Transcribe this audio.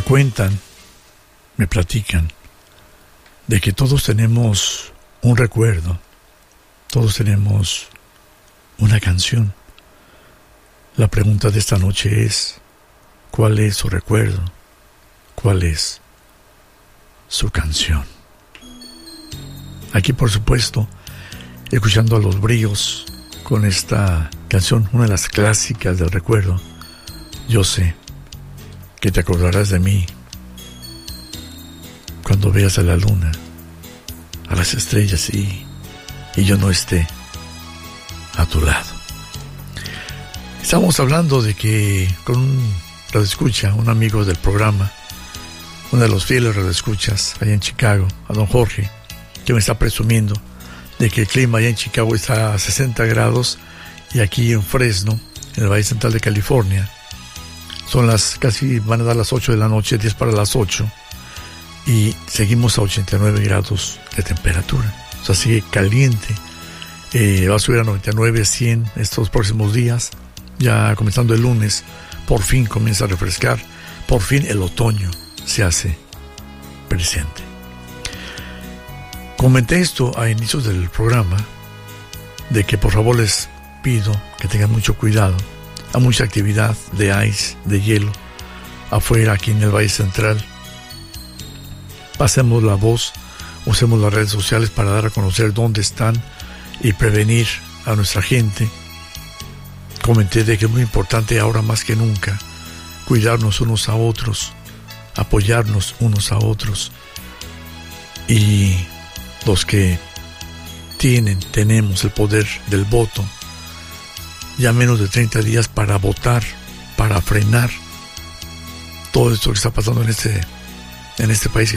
cuentan, me platican, de que todos tenemos un recuerdo, todos tenemos una canción. La pregunta de esta noche es, ¿cuál es su recuerdo? ¿Cuál es su canción? Aquí, por supuesto, escuchando a Los Bríos con esta canción, una de las clásicas del recuerdo. Yo sé que te acordarás de mí cuando veas a la luna, a las estrellas y yo no esté a tu lado. Estamos hablando de que con un radioescucha, un amigo del programa, uno de los fieles radioescuchas allá en Chicago, a don Jorge, que me está presumiendo de que el clima allá en Chicago está a 60 grados y aquí en Fresno, en el Valle Central de California, van a dar las 8 de la noche, 10 para las 8, y seguimos a 89 grados de temperatura. O sea, sigue caliente. Va a subir a 99, 100 estos próximos días. Ya comenzando el lunes, por fin comienza a refrescar. Por fin el otoño se hace presente. Comenté esto a inicios del programa, de que por favor les pido que tengan mucho cuidado. Hay mucha actividad de ice, de hielo, afuera aquí en el Valle Central. Pasemos la voz, usemos las redes sociales para dar a conocer dónde están y prevenir a nuestra gente. Comenté de que es muy importante ahora más que nunca cuidarnos unos a otros, apoyarnos unos a otros, y los que tenemos el poder del voto, ya menos de 30 días para votar, para frenar todo esto que está pasando en este país.